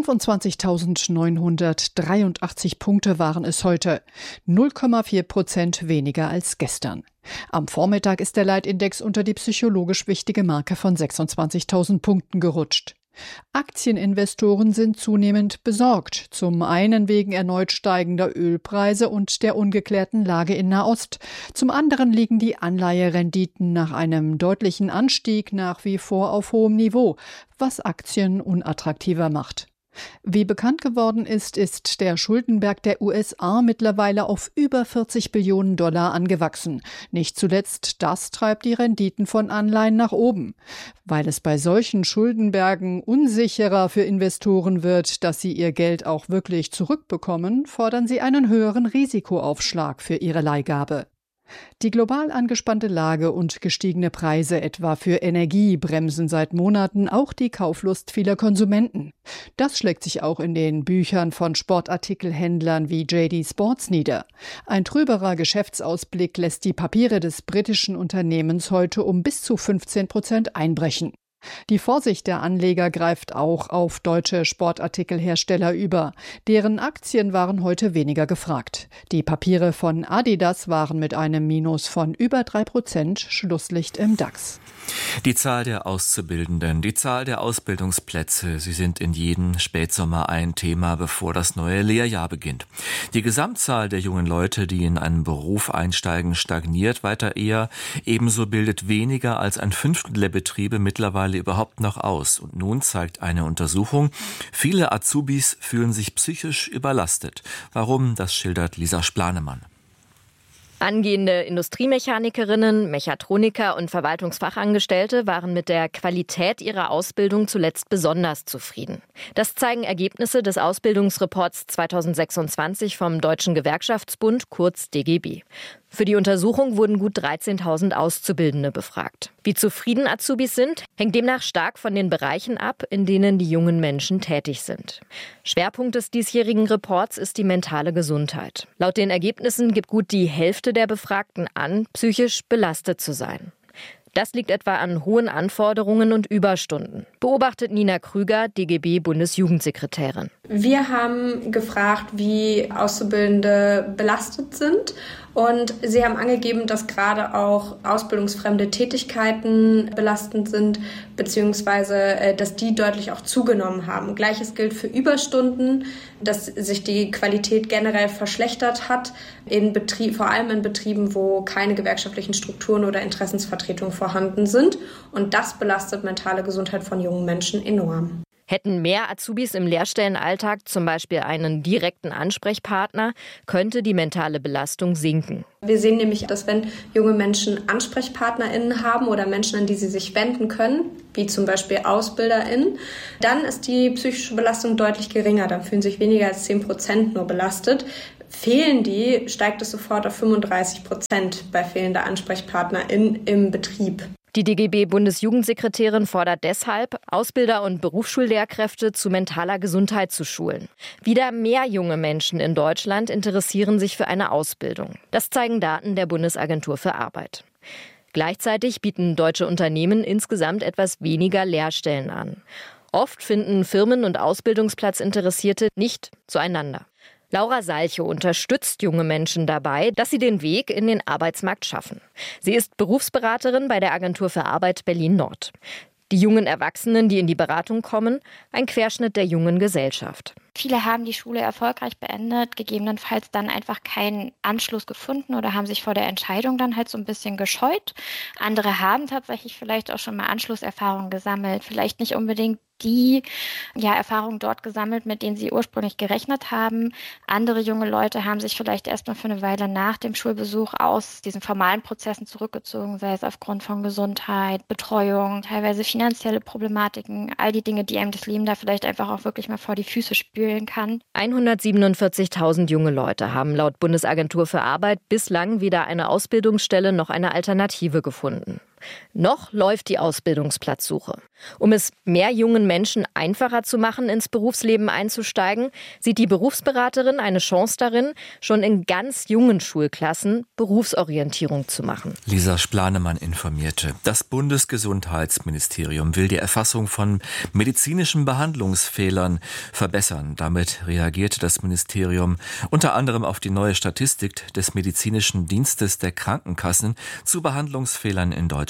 fünfundzwanzigtausendneunhundertdreiundachtzig Punkte waren es heute, null Komma vier Prozent weniger als gestern. Am Vormittag ist der Leitindex unter die psychologisch wichtige Marke von sechsundzwanzigtausend Punkten gerutscht. Aktieninvestoren sind zunehmend besorgt, zum einen wegen erneut steigender Ölpreise und der ungeklärten Lage in Nahost. Zum anderen liegen die Anleiherenditen nach einem deutlichen Anstieg nach wie vor auf hohem Niveau, was Aktien unattraktiver macht. Wie bekannt geworden ist, ist der Schuldenberg der U S A mittlerweile auf über vierzig Billionen Dollar angewachsen. Nicht zuletzt das treibt die Renditen von Anleihen nach oben. Weil es bei solchen Schuldenbergen unsicherer für Investoren wird, dass sie ihr Geld auch wirklich zurückbekommen, fordern sie einen höheren Risikoaufschlag für ihre Leihgabe. Die global angespannte Lage und gestiegene Preise etwa für Energie bremsen seit Monaten auch die Kauflust vieler Konsumenten. Das schlägt sich auch in den Büchern von Sportartikelhändlern wie J D Sports nieder. Ein trüberer Geschäftsausblick lässt die Papiere des britischen Unternehmens heute um bis zu fünfzehn Prozent einbrechen. Die Vorsicht der Anleger greift auch auf deutsche Sportartikelhersteller über. Deren Aktien waren heute weniger gefragt. Die Papiere von Adidas waren mit einem Minus von über drei Prozent Schlusslicht im DAX. Die Zahl der Auszubildenden, die Zahl der Ausbildungsplätze, sie sind in jedem Spätsommer ein Thema, bevor das neue Lehrjahr beginnt. Die Gesamtzahl der jungen Leute, die in einen Beruf einsteigen, stagniert weiter eher. Ebenso bildet weniger als ein Fünftel der Betriebe mittlerweile überhaupt noch aus. Und nun zeigt eine Untersuchung, viele Azubis fühlen sich psychisch überlastet. Warum, das schildert Lisa Splanemann. Angehende Industriemechanikerinnen, Mechatroniker und Verwaltungsfachangestellte waren mit der Qualität ihrer Ausbildung zuletzt besonders zufrieden. Das zeigen Ergebnisse des Ausbildungsreports zweitausendsechsundzwanzig vom Deutschen Gewerkschaftsbund, kurz D G B. Für die Untersuchung wurden gut dreizehntausend Auszubildende befragt. Wie zufrieden Azubis sind, hängt demnach stark von den Bereichen ab, in denen die jungen Menschen tätig sind. Schwerpunkt des diesjährigen Reports ist die mentale Gesundheit. Laut den Ergebnissen gibt gut die Hälfte der Befragten an, psychisch belastet zu sein. Das liegt etwa an hohen Anforderungen und Überstunden, beobachtet Nina Krüger, D G B-Bundesjugendsekretärin. Wir haben gefragt, wie Auszubildende belastet sind. Und sie haben angegeben, dass gerade auch ausbildungsfremde Tätigkeiten belastend sind, beziehungsweise dass die deutlich auch zugenommen haben. Gleiches gilt für Überstunden, dass sich die Qualität generell verschlechtert hat, in Betrieb, vor allem in Betrieben, wo keine gewerkschaftlichen Strukturen oder Interessensvertretungen vorhanden sind. Und das belastet mentale Gesundheit von jungen Menschen enorm. Hätten mehr Azubis im Lehrstellenalltag zum Beispiel einen direkten Ansprechpartner, könnte die mentale Belastung sinken. Wir sehen nämlich, dass wenn junge Menschen AnsprechpartnerInnen haben oder Menschen, an die sie sich wenden können, wie zum Beispiel AusbilderInnen, dann ist die psychische Belastung deutlich geringer. Dann fühlen sich weniger als zehn Prozent nur belastet. Fehlen die, steigt es sofort auf fünfunddreißig Prozent bei fehlender AnsprechpartnerInnen im Betrieb. Die D G B-Bundesjugendsekretärin fordert deshalb, Ausbilder und Berufsschullehrkräfte zu mentaler Gesundheit zu schulen. Wieder mehr junge Menschen in Deutschland interessieren sich für eine Ausbildung. Das zeigen Daten der Bundesagentur für Arbeit. Gleichzeitig bieten deutsche Unternehmen insgesamt etwas weniger Lehrstellen an. Oft finden Firmen und Ausbildungsplatzinteressierte nicht zueinander. Laura Salcho unterstützt junge Menschen dabei, dass sie den Weg in den Arbeitsmarkt schaffen. Sie ist Berufsberaterin bei der Agentur für Arbeit Berlin-Nord. Die jungen Erwachsenen, die in die Beratung kommen, ein Querschnitt der jungen Gesellschaft. Viele haben die Schule erfolgreich beendet, gegebenenfalls dann einfach keinen Anschluss gefunden oder haben sich vor der Entscheidung dann halt so ein bisschen gescheut. Andere haben tatsächlich vielleicht auch schon mal Anschlusserfahrungen gesammelt, vielleicht nicht unbedingt die ja, Erfahrungen dort gesammelt, mit denen sie ursprünglich gerechnet haben. Andere junge Leute haben sich vielleicht erst mal für eine Weile nach dem Schulbesuch aus diesen formalen Prozessen zurückgezogen, sei es aufgrund von Gesundheit, Betreuung, teilweise finanzielle Problematiken, all die Dinge, die einem das Leben da vielleicht einfach auch wirklich mal vor die Füße spülen kann. hundertsiebenundvierzigtausend junge Leute haben laut Bundesagentur für Arbeit bislang weder eine Ausbildungsstelle noch eine Alternative gefunden. Noch läuft die Ausbildungsplatzsuche. Um es mehr jungen Menschen einfacher zu machen, ins Berufsleben einzusteigen, sieht die Berufsberaterin eine Chance darin, schon in ganz jungen Schulklassen Berufsorientierung zu machen. Lisa Splanemann informierte. Das Bundesgesundheitsministerium will die Erfassung von medizinischen Behandlungsfehlern verbessern. Damit reagiert das Ministerium unter anderem auf die neue Statistik des medizinischen Dienstes der Krankenkassen zu Behandlungsfehlern in Deutschland.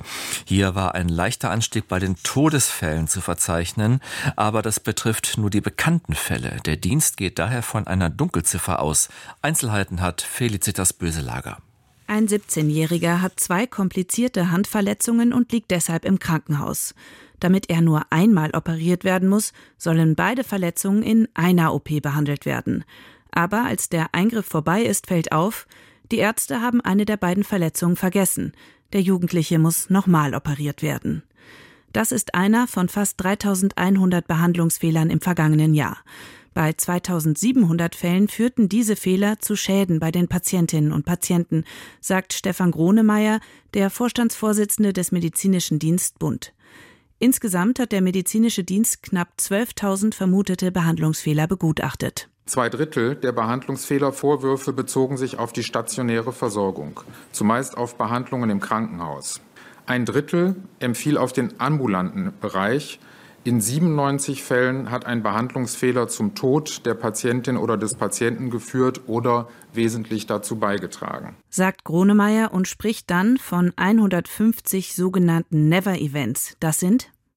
Hier war ein leichter Anstieg bei den Todesfällen zu verzeichnen, aber das betrifft nur die bekannten Fälle. Der Dienst geht daher von einer Dunkelziffer aus. Einzelheiten hat Felicitas Böselager. Ein siebzehnjähriger hat zwei komplizierte Handverletzungen und liegt deshalb im Krankenhaus. Damit er nur einmal operiert werden muss, sollen beide Verletzungen in einer O P behandelt werden. Aber als der Eingriff vorbei ist, fällt auf, die Ärzte haben eine der beiden Verletzungen vergessen. Der Jugendliche muss nochmal operiert werden. Das ist einer von fast dreitausendeinhundert Behandlungsfehlern im vergangenen Jahr. Bei zweitausendsiebenhundert Fällen führten diese Fehler zu Schäden bei den Patientinnen und Patienten, sagt Stefan Gronemeyer, der Vorstandsvorsitzende des Medizinischen Dienst Bund. Insgesamt hat der medizinische Dienst knapp zwölftausend vermutete Behandlungsfehler begutachtet. Zwei Drittel der Behandlungsfehlervorwürfe bezogen sich auf die stationäre Versorgung, zumeist auf Behandlungen im Krankenhaus. Ein Drittel empfiel auf den ambulanten Bereich. In siebenundneunzig Fällen hat ein Behandlungsfehler zum Tod der Patientin oder des Patienten geführt oder wesentlich dazu beigetragen, sagt Gronemeyer und spricht dann von hundertfünfzig sogenannten Never-Events. Das sind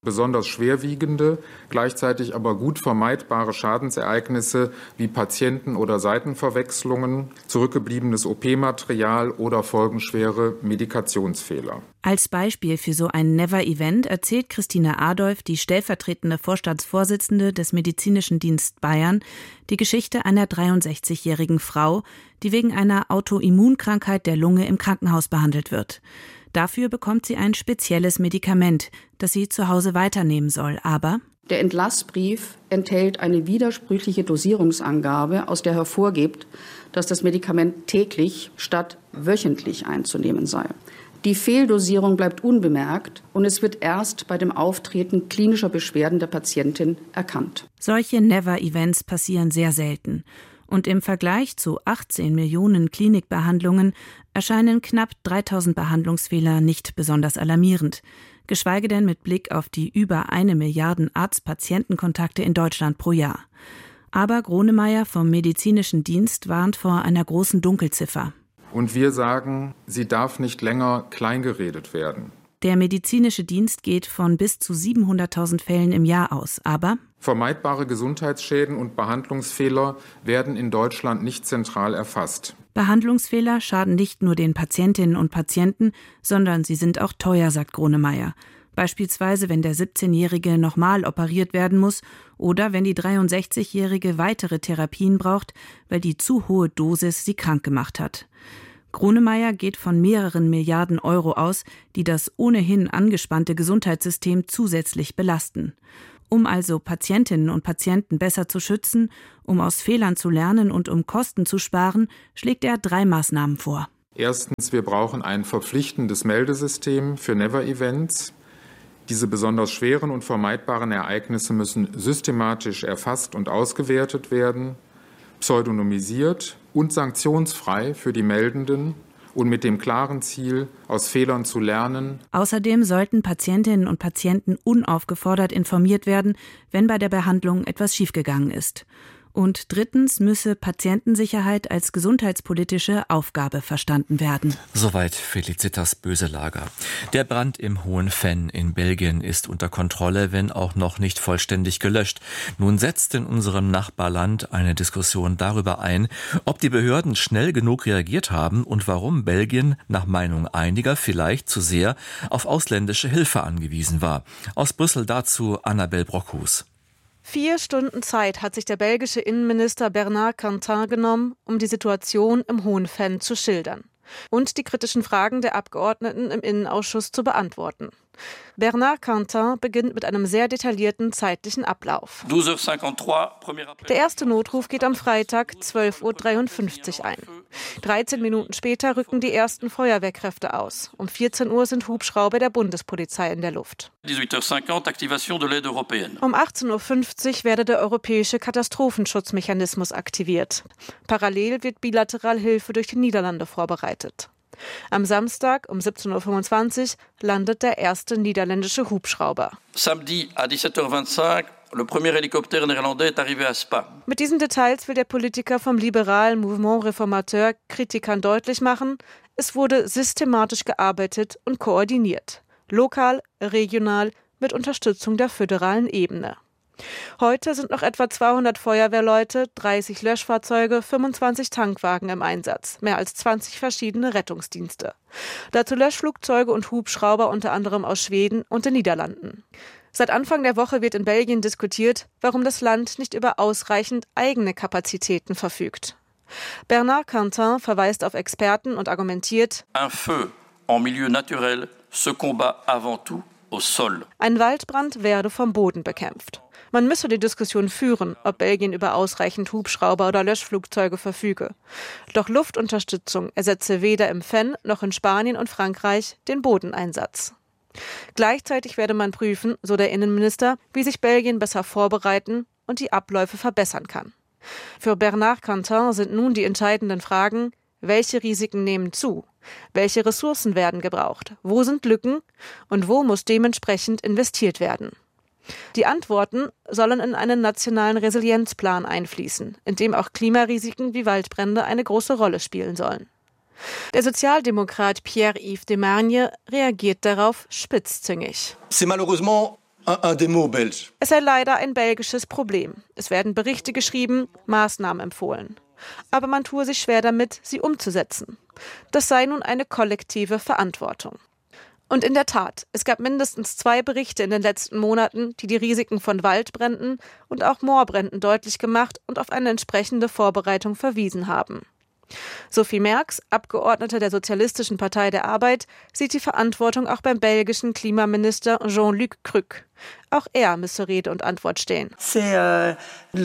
Besonders schwerwiegende, gleichzeitig aber gut vermeidbare Schadensereignisse wie Patienten- oder Seitenverwechslungen, zurückgebliebenes O P-Material oder folgenschwere Medikationsfehler. Als Beispiel für so ein Never-Event erzählt Christina Adolf, die stellvertretende Vorstandsvorsitzende des Medizinischen Dienst Bayern, die Geschichte einer dreiundsechzigjährigen Frau, die wegen einer Autoimmunkrankheit der Lunge im Krankenhaus behandelt wird. Dafür bekommt sie ein spezielles Medikament, das sie zu Hause weiternehmen soll. Aber der Entlassbrief enthält eine widersprüchliche Dosierungsangabe, aus der hervorgeht, dass das Medikament täglich statt wöchentlich einzunehmen sei. Die Fehldosierung bleibt unbemerkt und es wird erst bei dem Auftreten klinischer Beschwerden der Patientin erkannt. Solche Never-Events passieren sehr selten. Und im Vergleich zu achtzehn Millionen Klinikbehandlungen erscheinen knapp dreitausend Behandlungsfehler nicht besonders alarmierend, geschweige denn mit Blick auf die über eine Milliarde Arzt-Patienten-Kontakte in Deutschland pro Jahr. Aber Gronemeyer vom Medizinischen Dienst warnt vor einer großen Dunkelziffer. Und wir sagen, sie darf nicht länger kleingeredet werden. Der medizinische Dienst geht von bis zu siebenhunderttausend Fällen im Jahr aus, aber vermeidbare Gesundheitsschäden und Behandlungsfehler werden in Deutschland nicht zentral erfasst. Behandlungsfehler schaden nicht nur den Patientinnen und Patienten, sondern sie sind auch teuer, sagt Gronemeyer. Beispielsweise, wenn der siebzehnjährige nochmal operiert werden muss oder wenn die dreiundsechzigjährige weitere Therapien braucht, weil die zu hohe Dosis sie krank gemacht hat. Gronemeyer geht von mehreren Milliarden Euro aus, die das ohnehin angespannte Gesundheitssystem zusätzlich belasten. Um also Patientinnen und Patienten besser zu schützen, um aus Fehlern zu lernen und um Kosten zu sparen, schlägt er drei Maßnahmen vor. Erstens, wir brauchen ein verpflichtendes Meldesystem für Never-Events. Diese besonders schweren und vermeidbaren Ereignisse müssen systematisch erfasst und ausgewertet werden, pseudonymisiert und sanktionsfrei für die Meldenden und mit dem klaren Ziel, aus Fehlern zu lernen. Außerdem sollten Patientinnen und Patienten unaufgefordert informiert werden, wenn bei der Behandlung etwas schiefgegangen ist. Und drittens müsse Patientensicherheit als gesundheitspolitische Aufgabe verstanden werden. Soweit Felicitas Böselager. Der Brand im Hohen Venn in Belgien ist unter Kontrolle, wenn auch noch nicht vollständig gelöscht. Nun setzt in unserem Nachbarland eine Diskussion darüber ein, ob die Behörden schnell genug reagiert haben und warum Belgien nach Meinung einiger vielleicht zu sehr auf ausländische Hilfe angewiesen war. Aus Brüssel dazu Annabel Brockhus. Vier Stunden Zeit hat sich der belgische Innenminister Bernard Quentin genommen, um die Situation im Hohen Venn zu schildern und die kritischen Fragen der Abgeordneten im Innenausschuss zu beantworten. Bernard Quentin beginnt mit einem sehr detaillierten zeitlichen Ablauf. Der erste Notruf geht am Freitag zwölf Uhr dreiundfünfzig ein. dreizehn Minuten später rücken die ersten Feuerwehrkräfte aus. Um vierzehn Uhr sind Hubschrauber der Bundespolizei in der Luft. Um achtzehn Uhr fünfzig werde der europäische Katastrophenschutzmechanismus aktiviert. Parallel wird bilateral Hilfe durch die Niederlande vorbereitet. Am Samstag um siebzehn Uhr fünfundzwanzig landet der erste niederländische Hubschrauber. Samedi à dix-sept heures vingt-cinq, le premier hélicoptère néerlandais est arrivé à Spa. Mit diesen Details will der Politiker vom liberalen Mouvement Réformateur Kritikern deutlich machen, es wurde systematisch gearbeitet und koordiniert. Lokal, regional, mit Unterstützung der föderalen Ebene. Heute sind noch etwa zweihundert Feuerwehrleute, dreißig Löschfahrzeuge, fünfundzwanzig Tankwagen im Einsatz, mehr als zwanzig verschiedene Rettungsdienste. Dazu Löschflugzeuge und Hubschrauber unter anderem aus Schweden und den Niederlanden. Seit Anfang der Woche wird in Belgien diskutiert, warum das Land nicht über ausreichend eigene Kapazitäten verfügt. Bernard Quentin verweist auf Experten und argumentiert: Un feu en milieu naturel se combat avant tout au sol. Ein Waldbrand werde vom Boden bekämpft. Man müsse die Diskussion führen, ob Belgien über ausreichend Hubschrauber oder Löschflugzeuge verfüge. Doch Luftunterstützung ersetze weder im Venn noch in Spanien und Frankreich den Bodeneinsatz. Gleichzeitig werde man prüfen, so der Innenminister, wie sich Belgien besser vorbereiten und die Abläufe verbessern kann. Für Bernard Quentin sind nun die entscheidenden Fragen: Welche Risiken nehmen zu? Welche Ressourcen werden gebraucht? Wo sind Lücken? Und wo muss dementsprechend investiert werden? Die Antworten sollen in einen nationalen Resilienzplan einfließen, in dem auch Klimarisiken wie Waldbrände eine große Rolle spielen sollen. Der Sozialdemokrat Pierre-Yves Demargne reagiert darauf spitzzüngig. C'est malheureusement Es sei leider ein belgisches Problem. Es werden Berichte geschrieben, Maßnahmen empfohlen. Aber man tue sich schwer damit, sie umzusetzen. Das sei nun eine kollektive Verantwortung. Und in der Tat, es gab mindestens zwei Berichte in den letzten Monaten, die die Risiken von Waldbränden und auch Moorbränden deutlich gemacht und auf eine entsprechende Vorbereitung verwiesen haben. Sophie Merx, Abgeordnete der Sozialistischen Partei der Arbeit, sieht die Verantwortung auch beim belgischen Klimaminister Jean-Luc Cruc. Auch er müsse Rede und Antwort stehen. Der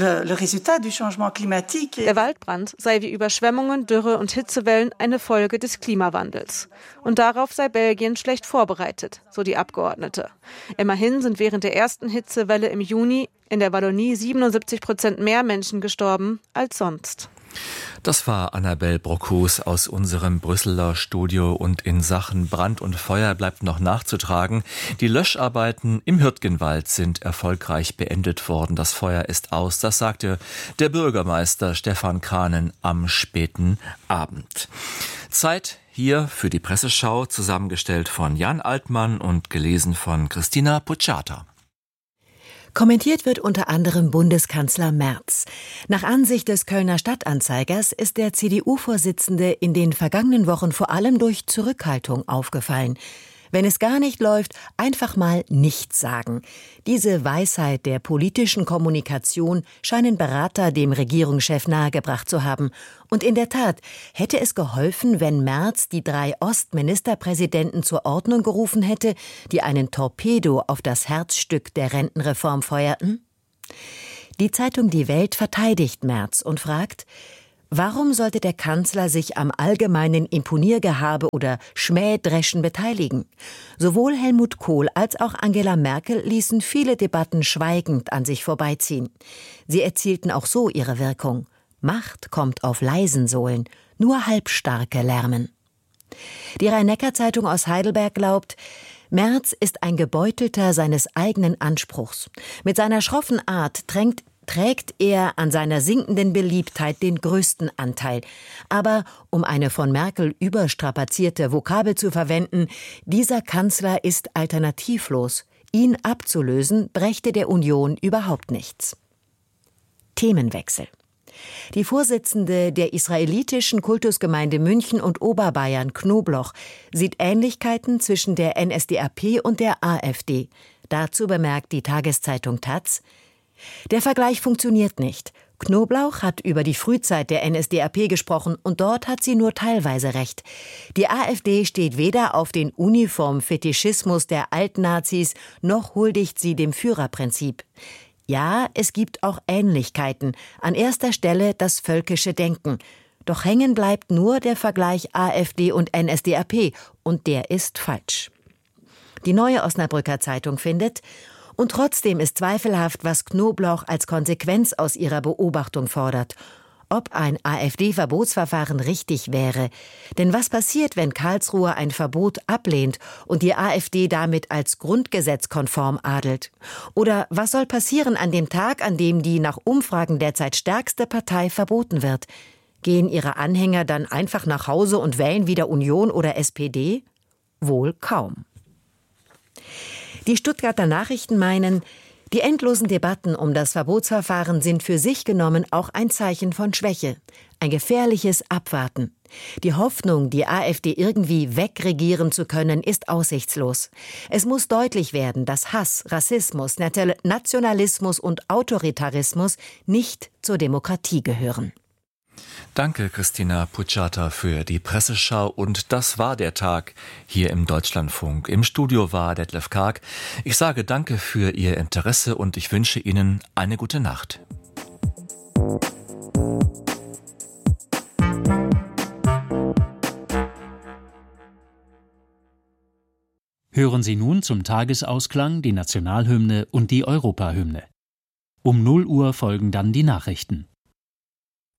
Waldbrand sei wie Überschwemmungen, Dürre und Hitzewellen eine Folge des Klimawandels. Und darauf sei Belgien schlecht vorbereitet, so die Abgeordnete. Immerhin sind während der ersten Hitzewelle im Juni in der Wallonie siebenundsiebzig Prozent mehr Menschen gestorben als sonst. Das war Annabel Brockhus aus unserem Brüsseler Studio und in Sachen Brand und Feuer bleibt noch nachzutragen. Die Löscharbeiten im Hürtgenwald sind erfolgreich beendet worden. Das Feuer ist aus, das sagte der Bürgermeister Stefan Kranen am späten Abend. Zeit hier für die Presseschau, zusammengestellt von Jan Altmann und gelesen von Christina Pucciata. Kommentiert wird unter anderem Bundeskanzler Merz. Nach Ansicht des Kölner Stadtanzeigers ist der C D U-Vorsitzende in den vergangenen Wochen vor allem durch Zurückhaltung aufgefallen. Wenn es gar nicht läuft, einfach mal nichts sagen. Diese Weisheit der politischen Kommunikation scheinen Berater dem Regierungschef nahegebracht zu haben. Und in der Tat, hätte es geholfen, wenn Merz die drei Ostministerpräsidenten zur Ordnung gerufen hätte, die einen Torpedo auf das Herzstück der Rentenreform feuerten? Die Zeitung Die Welt verteidigt Merz und fragt: Warum sollte der Kanzler sich am allgemeinen Imponiergehabe oder Schmähdreschen beteiligen? Sowohl Helmut Kohl als auch Angela Merkel ließen viele Debatten schweigend an sich vorbeiziehen. Sie erzielten auch so ihre Wirkung. Macht kommt auf leisen Sohlen, nur Halbstarke lärmen. Die Rhein-Neckar-Zeitung aus Heidelberg glaubt, Merz ist ein Gebeutelter seines eigenen Anspruchs. Mit seiner schroffen Art drängt trägt er an seiner sinkenden Beliebtheit den größten Anteil. Aber, um eine von Merkel überstrapazierte Vokabel zu verwenden, dieser Kanzler ist alternativlos. Ihn abzulösen, brächte der Union überhaupt nichts. Themenwechsel. Die Vorsitzende der israelitischen Kultusgemeinde München und Oberbayern, Knobloch, sieht Ähnlichkeiten zwischen der N S D A P und der AfD. Dazu bemerkt die Tageszeitung Taz: Der Vergleich funktioniert nicht. Knoblauch hat über die Frühzeit der N S D A P gesprochen und dort hat sie nur teilweise recht. Die AfD steht weder auf den Uniformfetischismus der Altnazis, noch huldigt sie dem Führerprinzip. Ja, es gibt auch Ähnlichkeiten, an erster Stelle das völkische Denken. Doch hängen bleibt nur der Vergleich AfD und N S D A P und der ist falsch. Die Neue Osnabrücker Zeitung findet: Und trotzdem ist zweifelhaft, was Knobloch als Konsequenz aus ihrer Beobachtung fordert. Ob ein AfD-Verbotsverfahren richtig wäre. Denn was passiert, wenn Karlsruhe ein Verbot ablehnt und die AfD damit als grundgesetzkonform adelt? Oder was soll passieren an dem Tag, an dem die nach Umfragen derzeit stärkste Partei verboten wird? Gehen ihre Anhänger dann einfach nach Hause und wählen wieder Union oder S P D? Wohl kaum. Die Stuttgarter Nachrichten meinen, die endlosen Debatten um das Verbotsverfahren sind für sich genommen auch ein Zeichen von Schwäche, ein gefährliches Abwarten. Die Hoffnung, die AfD irgendwie wegregieren zu können, ist aussichtslos. Es muss deutlich werden, dass Hass, Rassismus, Nationalismus und Autoritarismus nicht zur Demokratie gehören. Danke, Christina Pucciata, für die Presseschau. Und das war der Tag hier im Deutschlandfunk. Im Studio war Detlef Karg. Ich sage danke für Ihr Interesse und ich wünsche Ihnen eine gute Nacht. Hören Sie nun zum Tagesausklang die Nationalhymne und die Europahymne. Um null Uhr folgen dann die Nachrichten.